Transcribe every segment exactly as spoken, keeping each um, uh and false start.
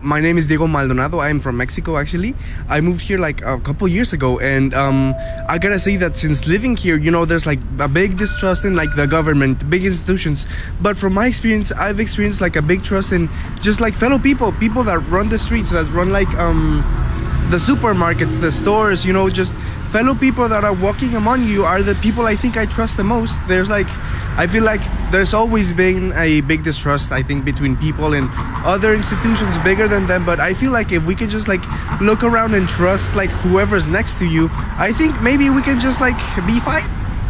my name is Diego Maldonado. I am from Mexico, actually. I moved here like a couple years ago, and um, I gotta say that since living here, you know, there's like a big distrust in like the government, big institutions. But from my experience, I've experienced like a big trust in just like fellow people, people that run the streets, that run like um, the supermarkets, the stores, you know, just fellow people that are walking among you are the people I think I trust the most. There's like, I feel like there's always been a big distrust, I think, between people and other institutions bigger than them. But I feel like if we can just like look around and trust like whoever's next to you, I think maybe we can just like be fine.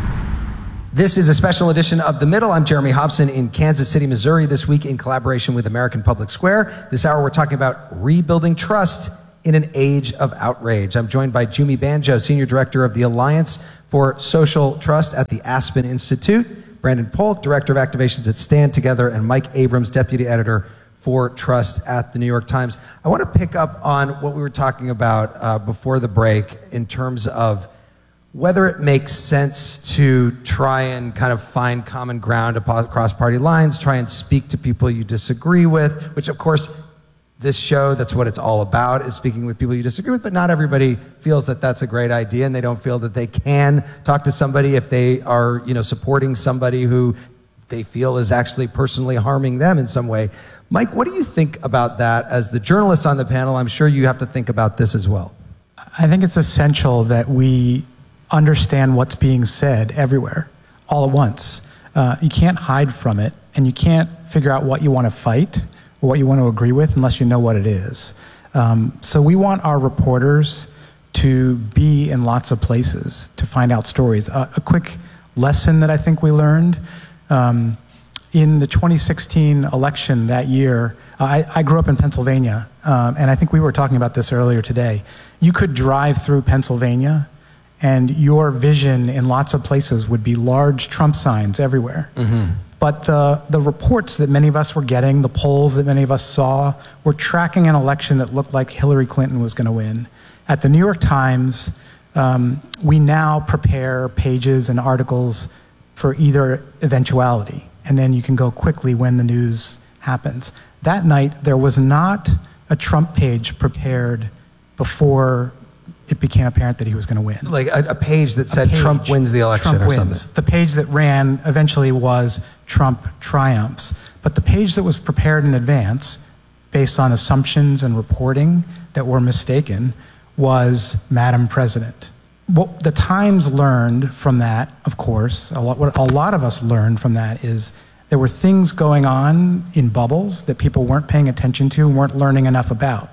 This is a special edition of The Middle. I'm Jeremy Hobson in Kansas City, Missouri, this week in collaboration with American Public Square. This hour we're talking about rebuilding trust in an age of outrage. I'm joined by Jumi Banjo, Senior Director of the Alliance for Social Trust at the Aspen Institute, Brandon Polk, Director of Activations at Stand Together, and Mike Abrams, Deputy Editor for Trust at the New York Times. I want to pick up on what we were talking about uh, before the break in terms of whether it makes sense to try and kind of find common ground across party lines, try and speak to people you disagree with, which of course this show, that's what it's all about, is speaking with people you disagree with, but not everybody feels that that's a great idea, and they don't feel that they can talk to somebody if they are, you know, supporting somebody who they feel is actually personally harming them in some way. Mike, what do you think about that? As the journalists on the panel, I'm sure you have to think about this as well. I think it's essential that we understand what's being said everywhere, all at once. Uh, you can't hide from it, and you can't figure out what you want to fight or what you want to agree with unless you know what it is. Um, so we want our reporters to be in lots of places to find out stories. Uh, a quick lesson that I think we learned, um, in the twenty sixteen election that year, uh, I, I grew up in Pennsylvania, um, and I think we were talking about this earlier today. You could drive through Pennsylvania and your vision in lots of places would be large Trump signs everywhere. Mm-hmm. But the, the reports that many of us were getting, the polls that many of us saw, were tracking an election that looked like Hillary Clinton was going to win. At the New York Times, um, we now prepare pages and articles for either eventuality, and then you can go quickly when the news happens. That night, there was not a Trump page prepared before it became apparent that he was going to win. Like a, a page that said page, Trump wins the election Trump or wins. something. The page that ran eventually was Trump triumphs. But the page that was prepared in advance, based on assumptions and reporting that were mistaken, was Madam President. What the Times learned from that, of course, a lot, what a lot of us learned from that is there were things going on in bubbles that people weren't paying attention to and weren't learning enough about.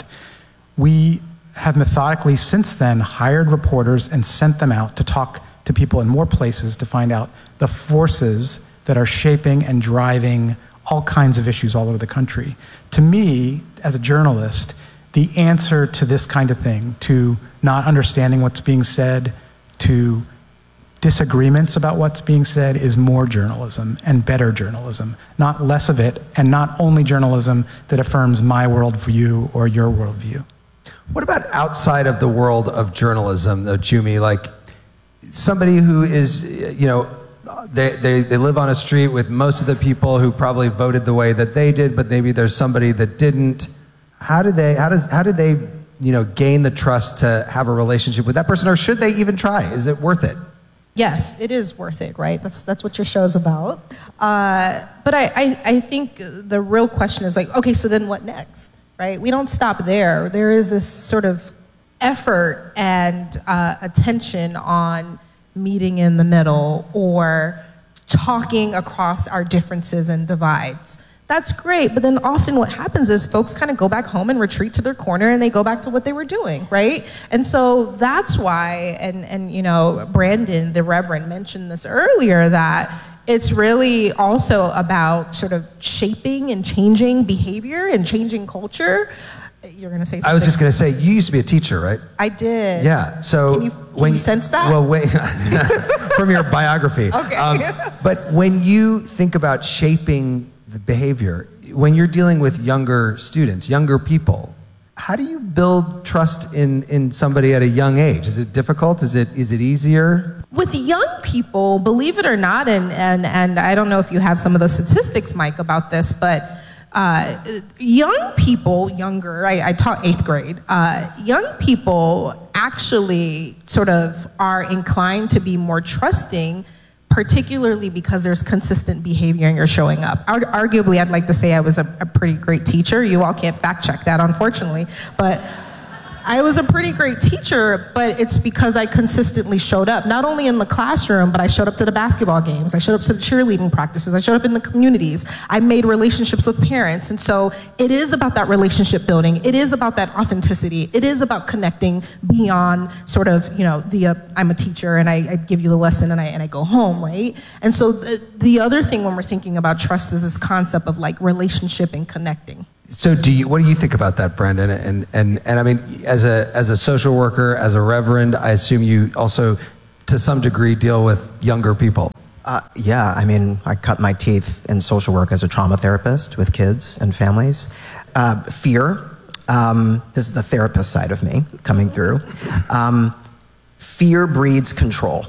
We have methodically since then hired reporters and sent them out to talk to people in more places to find out the forces that are shaping and driving all kinds of issues all over the country. To me, as a journalist, the answer to this kind of thing, to not understanding what's being said, to disagreements about what's being said, is more journalism and better journalism, not less of it, and not only journalism that affirms my worldview or your worldview. What about outside of the world of journalism, though, Jumi? Like somebody who is, you know, they, they, they live on a street with most of the people who probably voted the way that they did, but maybe there's somebody that didn't. How do they, how does, how do they, you know, gain the trust to have a relationship with that person, or should they even try? Is it worth it? Yes, it is worth it, right? That's that's what your show's about. Uh, but I, I, I think the real question is like, okay, so then what next? Right? We don't stop there. There is this sort of effort and uh, attention on meeting in the middle or talking across our differences and divides. That's great, but then often what happens is folks kind of go back home and retreat to their corner and they go back to what they were doing, right? And so that's why, and, and you know, Brandon, the Reverend, mentioned this earlier, that it's really also about sort of shaping and changing behavior and changing culture. You're going to say something. I was just going to say, you used to be a teacher, right? I did. Yeah. So can you, can when you sense that? Well, wait, from your biography. Okay. Um, but when you think about shaping the behavior, when you're dealing with younger students, younger people, how do you build trust in, in somebody at a young age? Is it difficult? Is it is it easier? With young people, believe it or not, and, and, and I don't know if you have some of the statistics, Mike, about this, but uh, young people, younger, I, I taught eighth grade, uh, young people actually sort of are inclined to be more trusting, particularly because there's consistent behavior and you're showing up. Ar- arguably, I'd like to say I was a, a pretty great teacher. You all can't fact check that, unfortunately, but I was a pretty great teacher, but it's because I consistently showed up, not only in the classroom, but I showed up to the basketball games, I showed up to the cheerleading practices, I showed up in the communities, I made relationships with parents, and so it is about that relationship building, it is about that authenticity, it is about connecting beyond sort of, you know, the uh, I'm a teacher and I, I give you the lesson and I, and I go home, right? And so the, the other thing when we're thinking about trust is this concept of like relationship and connecting. So do you, what do you think about that, Brandon? And, and, and I mean, as a, as a social worker, as a reverend, I assume you also, to some degree, deal with younger people. Uh, yeah, I mean, I cut my teeth in social work as a trauma therapist with kids and families. Uh, fear, um, this is the therapist side of me coming through. Um, fear breeds control.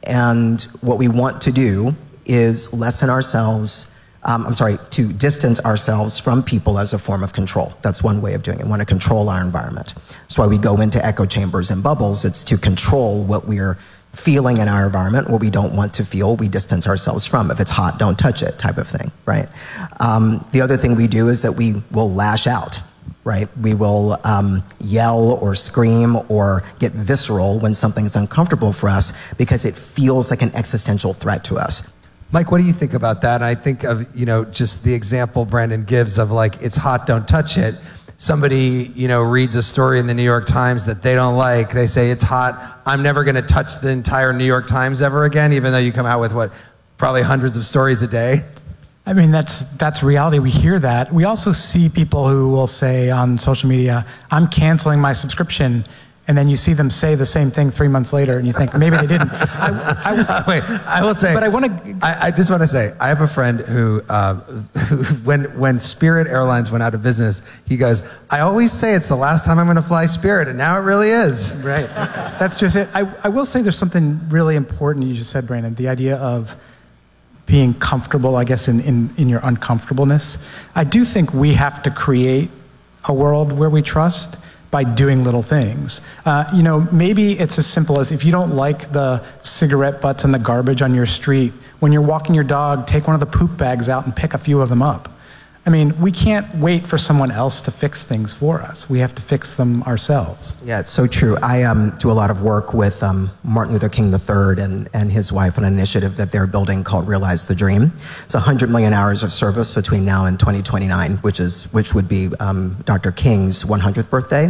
And what we want to do is lessen ourselves Um, I'm sorry, to distance ourselves from people as a form of control. That's one way of doing it. We want to control our environment. That's why we go into echo chambers and bubbles. It's to control what we're feeling in our environment, what we don't want to feel, we distance ourselves from. If it's hot, don't touch it, type of thing, right? Um, the other thing we do is that we will lash out, right? We will um, yell or scream or get visceral when something is uncomfortable for us because it feels like an existential threat to us. Mike, what do you think about that? I think of, you know, just the example Brandon gives of like, it's hot, don't touch it. Somebody, you know, reads a story in the New York Times that they don't like. They say, it's hot. I'm never going to touch the entire New York Times ever again, even though you come out with, what, probably hundreds of stories a day. I mean, that's that's reality. We hear that. We also see people who will say on social media, I'm canceling my subscription. And then you see them say the same thing three months later, and you think maybe they didn't. I, I, Wait, I will say. But I want to. I, I just want to say, I have a friend who, uh, who, when when Spirit Airlines went out of business, he goes, "I always say it's the last time I'm going to fly Spirit, and now it really is." Right. That's just it. I, I will say there's something really important you just said, Brandon. The idea of being comfortable, I guess, in, in, in your uncomfortableness. I do think we have to create a world where we trust by doing little things. Uh, you know, maybe it's as simple as if you don't like the cigarette butts and the garbage on your street, when you're walking your dog, take one of the poop bags out and pick a few of them up. I mean, we can't wait for someone else to fix things for us. We have to fix them ourselves. Yeah, it's so true. I um, do a lot of work with um, Martin Luther King the third and, and his wife on an initiative that they're building called Realize the Dream. It's one hundred million hours of service between now and twenty twenty-nine, which is which would be um, Doctor King's one hundredth birthday.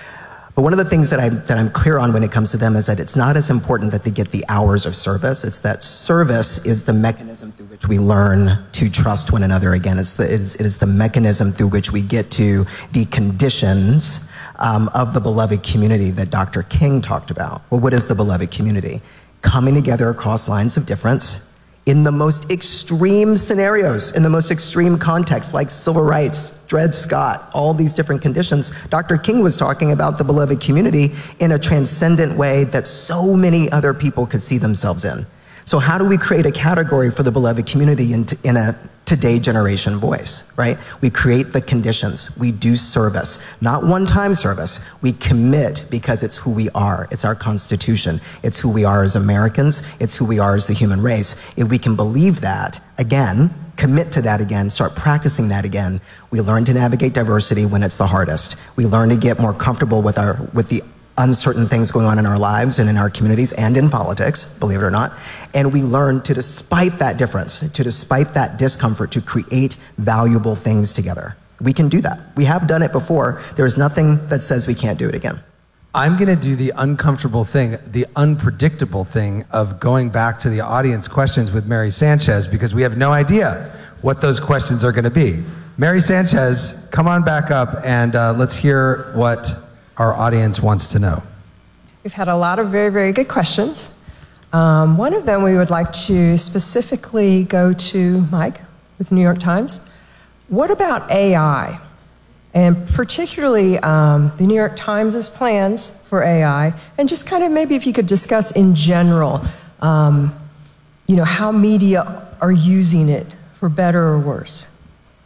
But one of the things that, I, that I'm clear on when it comes to them is that it's not as important that they get the hours of service. It's that service is the mechanism through which we learn to trust one another again. It's the, it, is, it is the mechanism through which we get to the conditions um, of the beloved community that Doctor King talked about. Well, what is the beloved community? Coming together across lines of difference in the most extreme scenarios, in the most extreme contexts, like civil rights, Dred Scott, all these different conditions. Doctor King was talking about the beloved community in a transcendent way that so many other people could see themselves in. So how do we create a category for the beloved community in, in a today generation voice, right? We create the conditions. We do service, not one-time service. We commit because it's who we are. It's our constitution. It's who we are as Americans. It's who we are as the human race. If we can believe that, again, commit to that again, start practicing that again, we learn to navigate diversity when it's the hardest. We learn to get more comfortable with our with the uncertain things going on in our lives and in our communities and in politics, believe it or not. And we learn to, despite that difference, to despite that discomfort, to create valuable things together. We can do that. We have done it before. There is nothing that says we can't do it again. I'm going to do the uncomfortable thing, the unpredictable thing of going back to the audience questions with Mary Sanchez, because we have no idea what those questions are going to be. Mary Sanchez, come on back up and uh, let's hear what our audience wants to know. We've had a lot of very, very good questions. Um, one of them we would like to specifically go to Mike with the New York Times. What about A I? And particularly um, the New York Times' plans for A I, and just kind of maybe if you could discuss in general, um, you know, how media are using it for better or worse.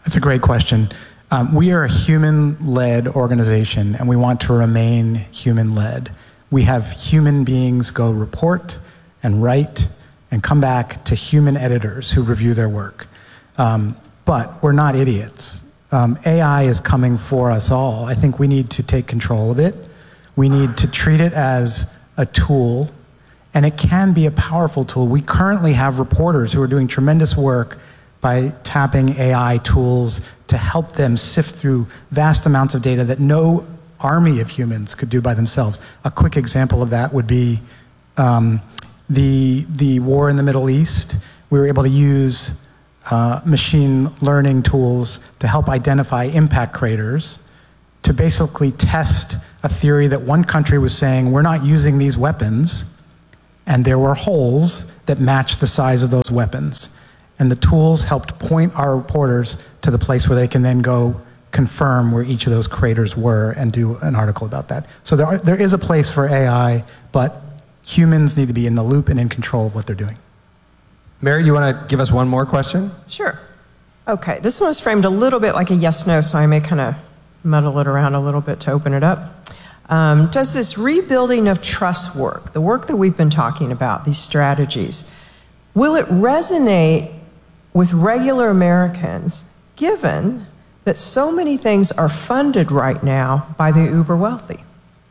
That's a great question. Um, we are a human-led organization, and we want to remain human-led. We have human beings go report and write and come back to human editors who review their work. Um, but we're not idiots. Um, A I is coming for us all. I think we need to take control of it. We need to treat it as a tool, and it can be a powerful tool. We currently have reporters who are doing tremendous work by tapping A I tools to help them sift through vast amounts of data that no army of humans could do by themselves. A quick example of that would be um, the, the war in the Middle East. We were able to use uh, machine learning tools to help identify impact craters, to basically test a theory that one country was saying, we're not using these weapons, and there were holes that matched the size of those weapons. And the tools helped point our reporters to the place where they can then go confirm where each of those craters were and do an article about that. So there, are, there is a place for A I, but humans need to be in the loop and in control of what they're doing. Mary, you want to give us one more question? Sure. Okay, this one is framed a little bit like a yes-no, so I may kind of muddle it around a little bit to open it up. Um, does this rebuilding of trust work, the work that we've been talking about, these strategies, will it resonate with regular Americans, given that so many things are funded right now by the uber wealthy?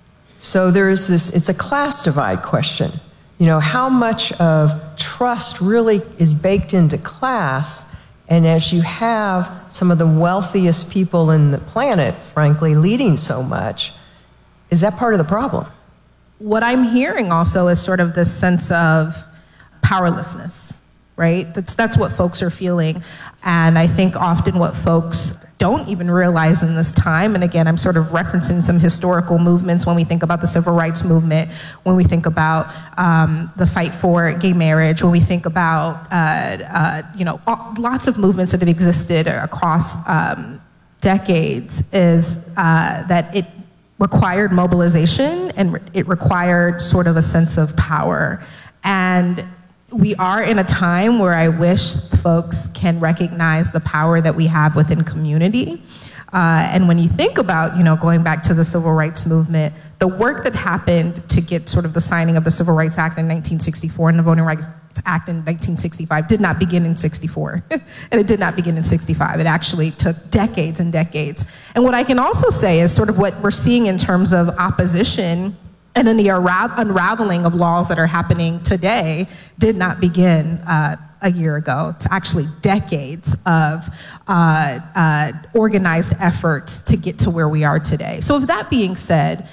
So there is this, it's a class divide question. You know, how much of trust really is baked into class, and as you have some of the wealthiest people in the planet, frankly, leading so much, is that part of the problem? What I'm hearing also is sort of this sense of powerlessness, right? That's, that's what folks are feeling. And I think often what folks don't even realize in this time, and again, I'm sort of referencing some historical movements when we think about the civil rights movement, when we think about um, the fight for gay marriage, when we think about, uh, uh, you know, lots of movements that have existed across um, decades, is uh, that it required mobilization and it required sort of a sense of power. And we are in a time where I wish folks can recognize the power that we have within community. Uh, and when you think about, you know, going back to the civil rights movement, the work that happened to get sort of the signing of the Civil Rights Act in nineteen sixty-four and the Voting Rights Act in nineteen sixty-five did not begin in sixty-four. And it did not begin in sixty-five. It actually took decades and decades. And what I can also say is sort of what we're seeing in terms of opposition and then the unraveling of laws that are happening today did not begin uh, a year ago. It's actually decades of uh, uh, organized efforts to get to where we are today. So with that being said,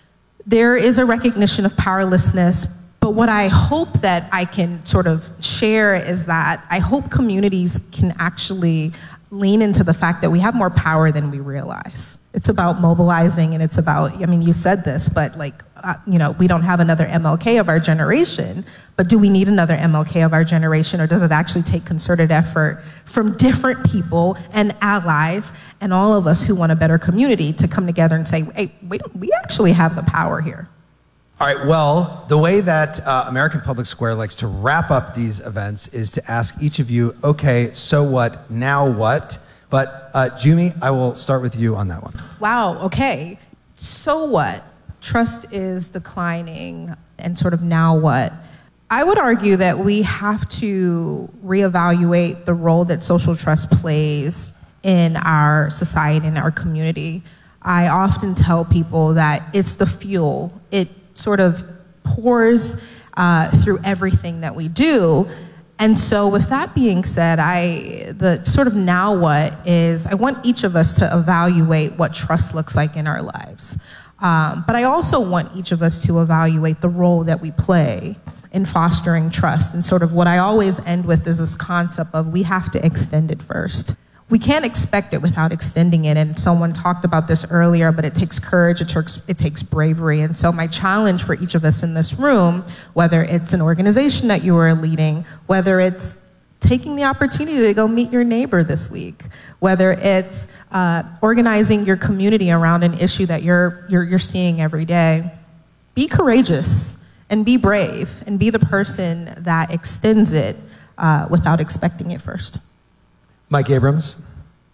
there is a recognition of powerlessness, but what I hope that I can sort of share is that I hope communities can actually lean into the fact that we have more power than we realize. It's about mobilizing, and it's about, I mean, you said this, but like, uh, you know, we don't have another M L K of our generation, but do we need another M L K of our generation, or does it actually take concerted effort from different people and allies and all of us who want a better community to come together and say, hey, we, we actually have the power here? All right, well, the way that uh, American Public Square likes to wrap up these events is to ask each of you, okay, so what, now what? But uh, Jumi, I will start with you on that one. Wow, okay. So what? Trust is declining, and sort of now what? I would argue that we have to reevaluate the role that social trust plays in our society and our community. I often tell people that it's the fuel. It sort of pours uh, through everything that we do. And so with that being said, I, the sort of now what is, I want each of us to evaluate what trust looks like in our lives. Um, but I also want each of us to evaluate the role that we play in fostering trust. And sort of what I always end with is this concept of we have to extend it first. We can't expect it without extending it. And someone talked about this earlier, but it takes courage, it takes, it takes bravery. And so my challenge for each of us in this room, whether it's an organization that you are leading, whether it's taking the opportunity to go meet your neighbor this week, whether it's uh, organizing your community around an issue that you're, you're, you're seeing every day, be courageous and be brave and be the person that extends it uh, without expecting it first. Mike Abrams.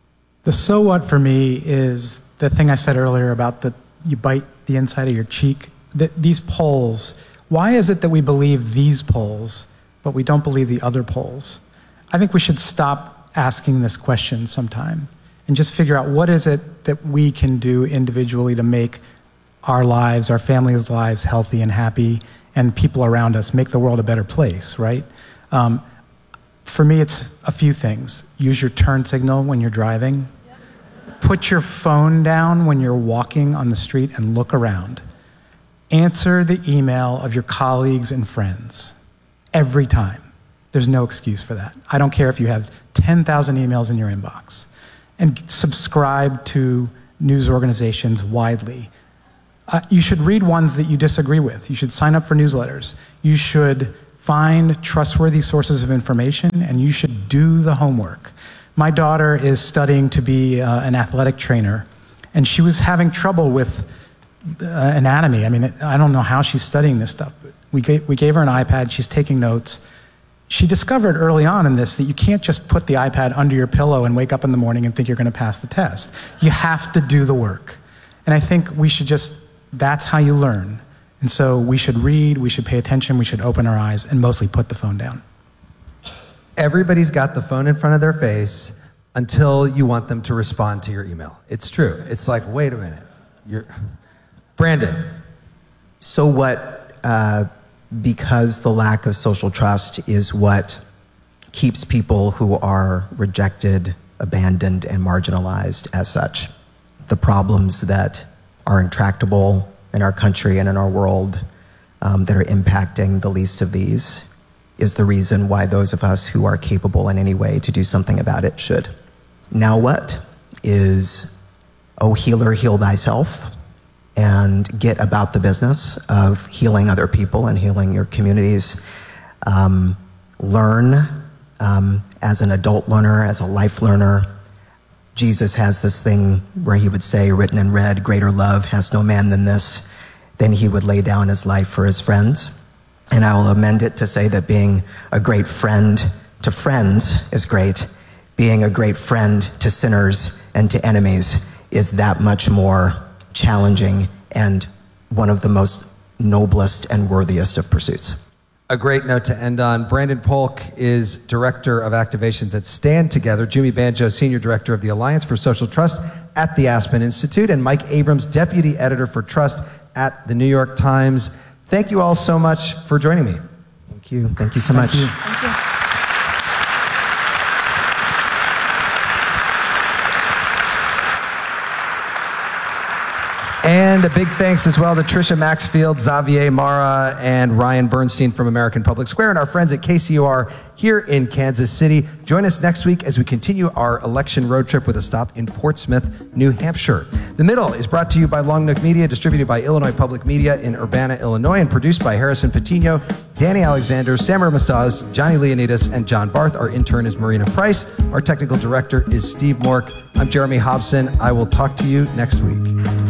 The so what for me is the thing I said earlier about the you bite the inside of your cheek. The, these polls, why is it that we believe these polls, but we don't believe the other polls? I think we should stop asking this question sometime and just figure out what is it that we can do individually to make our lives, our families' lives healthy and happy, and people around us, make the world a better place, right? Um, for me, it's a few things. Use your turn signal when you're driving. Put your phone down when you're walking on the street and look around. Answer the email of your colleagues and friends every time. There's no excuse for that. I don't care if you have ten thousand emails in your inbox. And subscribe to news organizations widely. Uh, you should read ones that you disagree with. You should sign up for newsletters. You should find trustworthy sources of information, and you should do the homework. My daughter is studying to be uh, an athletic trainer, and she was having trouble with uh, anatomy. I mean, I don't know how she's studying this stuff. But we gave, we gave her an iPad. She's taking notes. She discovered early on in this that you can't just put the iPad under your pillow and wake up in the morning and think you're going to pass the test. You have to do the work. And I think we should just, that's how you learn. And so we should read, we should pay attention, we should open our eyes, and mostly put the phone down. Everybody's got the phone in front of their face until you want them to respond to your email. It's true. It's like, wait a minute. You're... Brandon. So what, uh, because the lack of social trust is what keeps people who are rejected, abandoned, and marginalized as such. The problems that are intractable in our country and in our world um, that are impacting the least of these is the reason why those of us who are capable in any way to do something about it should. Now what is, oh healer, heal thyself, and get about the business of healing other people and healing your communities. Um, learn um, as an adult learner, as a life learner. Jesus has this thing where he would say, written in red, greater love has no man than this. Then he would lay down his life for his friends. And I will amend it to say that being a great friend to friends is great. Being a great friend to sinners and to enemies is that much more challenging and one of the most noblest and worthiest of pursuits. A great note to end on. Brandon Polk is Director of Activations at Stand Together. Jumi Banjo, Senior Director of the Alliance for Social Trust at the Aspen Institute. And Mike Abrams, Deputy Editor for Trust at the New York Times. Thank you all so much for joining me. Thank you. Thank you so much. Thank you. Thank you. And a big thanks as well to Tricia Maxfield, Xavier Mara, and Ryan Bernstein from American Public Square, and our friends at K C O R here in Kansas City. Join us next week as we continue our election road trip with a stop in Portsmouth, New Hampshire. The Middle is brought to you by Long Nook Media, distributed by Illinois Public Media in Urbana, Illinois, and produced by Harrison Patino, Danny Alexander, Samar Mastaz, Johnny Leonidas, and John Barth. Our intern is Marina Price. Our technical director is Steve Mork. I'm Jeremy Hobson. I will talk to you next week.